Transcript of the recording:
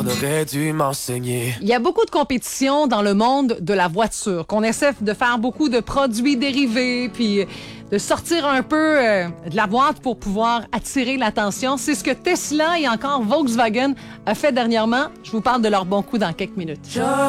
On aurait dû m'enseigner. Il y a beaucoup de compétition dans le monde de la voiture, qu'on essaie de faire beaucoup de produits dérivés, puis de sortir un peu de la boîte pour pouvoir attirer l'attention. C'est ce que Tesla et encore Volkswagen a fait dernièrement. Je vous parle de leur bon coup dans quelques minutes.